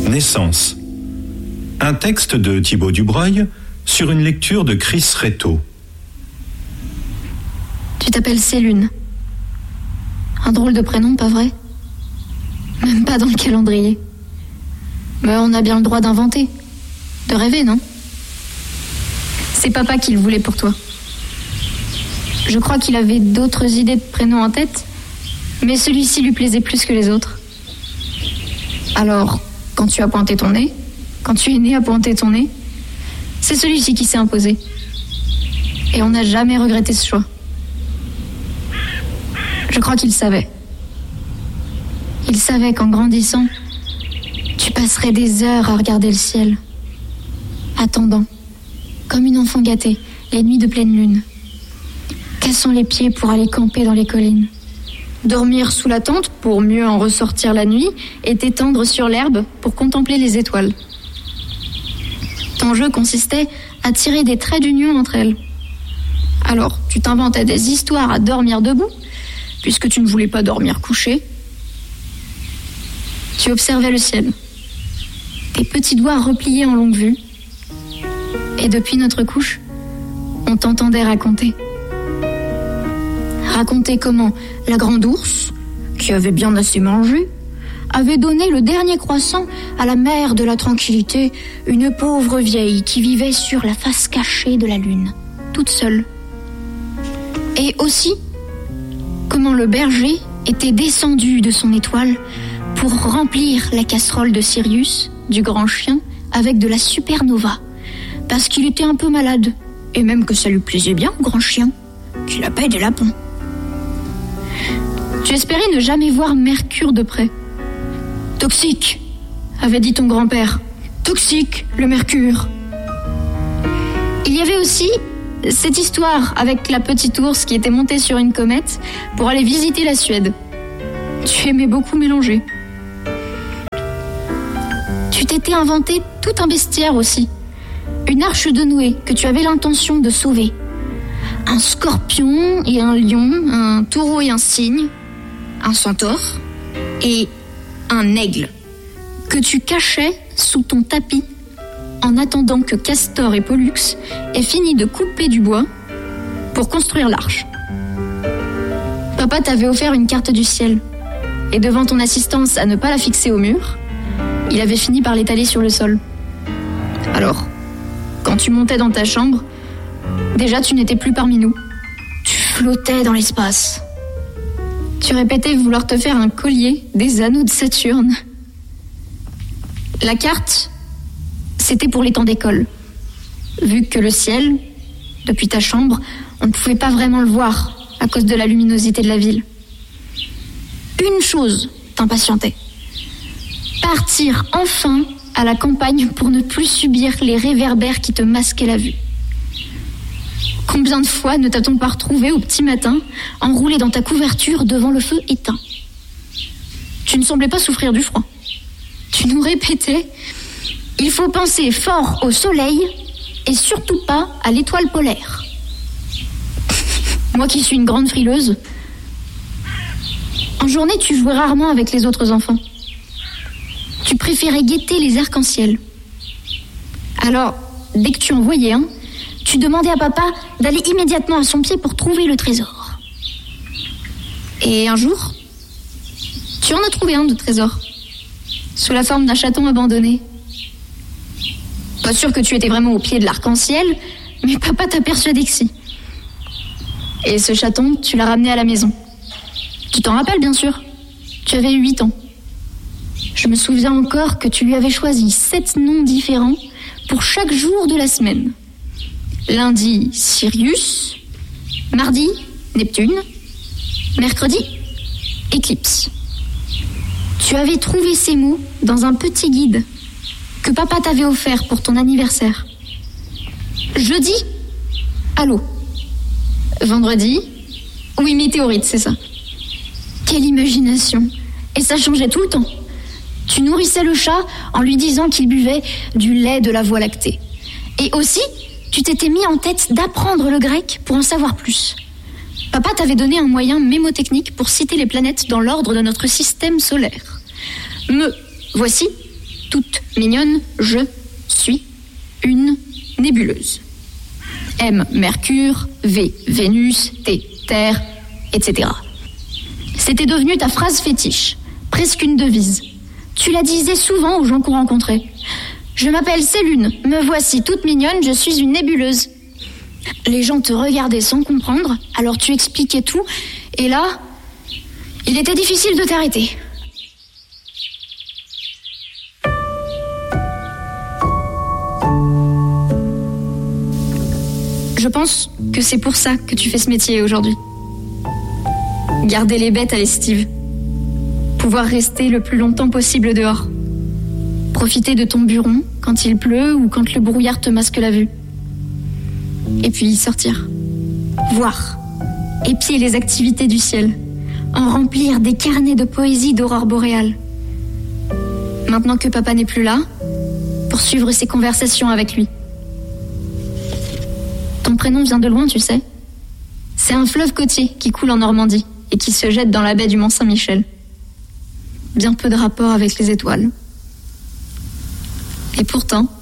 Naissance. Un texte de Thibaut Dubreuil sur une lecture de Chris Reto. Tu t'appelles Célune. Un drôle de prénom, pas vrai? Même pas dans le calendrier. Mais on a bien le droit d'inventer. De rêver, non? C'est papa qui le voulait pour toi. Je crois qu'il avait d'autres idées de prénoms en tête, mais celui-ci lui plaisait plus que les autres. Alors, quand tu as pointé ton nez, quand tu es né à pointer ton nez, c'est celui-ci qui s'est imposé. Et on n'a jamais regretté ce choix. Je crois qu'il savait. Il savait qu'en grandissant, tu passerais des heures à regarder le ciel, attendant, comme une enfant gâtée, les nuits de pleine lune, cassant les pieds pour aller camper dans les collines, dormir sous la tente pour mieux en ressortir la nuit et t'étendre sur l'herbe pour contempler les étoiles. Ton jeu consistait à tirer des traits d'union entre elles. Alors, tu t'inventais des histoires à dormir debout, puisque tu ne voulais pas dormir couché. Tu observais le ciel, tes petits doigts repliés en longue vue, et depuis notre couche, on t'entendait raconter. Raconter comment la grande ours, qui avait bien assez mangé, avait donné le dernier croissant à la mère de la tranquillité, une pauvre vieille qui vivait sur la face cachée de la lune, toute seule. Et aussi, comment le berger était descendu de son étoile pour remplir la casserole de Sirius, du grand chien, avec de la supernova, parce qu'il était un peu malade, et même que ça lui plaisait bien au grand chien, qu'il appelle des lapins. Tu espérais ne jamais voir Mercure de près. Toxique, avait dit ton grand-père. Toxique, le mercure. Il y avait aussi cette histoire avec la petite ours qui était montée sur une comète pour aller visiter la Suède. Tu aimais beaucoup mélanger. Tu t'étais inventé tout un bestiaire aussi. Une arche de Noé que tu avais l'intention de sauver. Un scorpion et un lion, un taureau et un cygne, un centaure et un aigle que tu cachais sous ton tapis en attendant que Castor et Pollux aient fini de couper du bois pour construire l'arche. Papa t'avait offert une carte du ciel et devant ton assistance à ne pas la fixer au mur, il avait fini par l'étaler sur le sol. Alors, quand tu montais dans ta chambre, déjà tu n'étais plus parmi nous. Tu flottais dans l'espace. Tu répétais vouloir te faire un collier des anneaux de Saturne. La carte, c'était pour les temps d'école. Vu que le ciel, depuis ta chambre, on ne pouvait pas vraiment le voir à cause de la luminosité de la ville. Une chose t'impatientait. Partir enfin à la campagne pour ne plus subir les réverbères qui te masquaient la vue. Combien de fois ne t'a-t-on pas retrouvé au petit matin, enroulé dans ta couverture devant le feu éteint? Tu ne semblais pas souffrir du froid. Tu nous répétais, il faut penser fort au soleil et surtout pas à l'étoile polaire. Moi qui suis une grande frileuse, en journée tu jouais rarement avec les autres enfants. Tu préférais guetter les arcs-en-ciel. Alors, dès que tu en voyais un, tu demandais à papa d'aller immédiatement à son pied pour trouver le trésor. Et un jour, tu en as trouvé un de trésor, sous la forme d'un chaton abandonné. Pas sûr que tu étais vraiment au pied de l'arc-en-ciel, mais papa t'a persuadé que si. Et ce chaton, tu l'as ramené à la maison. Tu t'en rappelles, bien sûr. Tu avais 8 ans. Je me souviens encore que tu lui avais choisi 7 noms différents pour chaque jour de la semaine. Lundi, Sirius. Mardi, Neptune. Mercredi, Éclipse. Tu avais trouvé ces mots dans un petit guide que papa t'avait offert pour ton anniversaire. Jeudi, allô. Vendredi, oui, météorite, c'est ça. Quelle imagination. Et ça changeait tout le temps. Tu nourrissais le chat en lui disant qu'il buvait du lait de la Voie lactée. Et aussi, tu t'étais mis en tête d'apprendre le grec pour en savoir plus. Papa t'avait donné un moyen mémotechnique pour citer les planètes dans l'ordre de notre système solaire. Me voici, toute mignonne, je suis une nébuleuse. M, Mercure, V, Vénus, T, Terre, etc. C'était devenu ta phrase fétiche, presque une devise. Tu la disais souvent aux gens qu'on rencontrait. Je m'appelle Célune, me voici toute mignonne, je suis une nébuleuse. Les gens te regardaient sans comprendre, alors tu expliquais tout, et là, il était difficile de t'arrêter. Je pense que c'est pour ça que tu fais ce métier aujourd'hui. Garder les bêtes à l'estive. Pouvoir rester le plus longtemps possible dehors. Profiter de ton buron quand il pleut ou quand le brouillard te masque la vue. Et puis sortir. Voir. Épier les activités du ciel. En remplir des carnets de poésie d'aurore boréale. Maintenant que papa n'est plus là, poursuivre ses conversations avec lui. Ton prénom vient de loin, tu sais. C'est un fleuve côtier qui coule en Normandie et qui se jette dans la baie du Mont-Saint-Michel. Bien peu de rapport avec les étoiles. Et pourtant,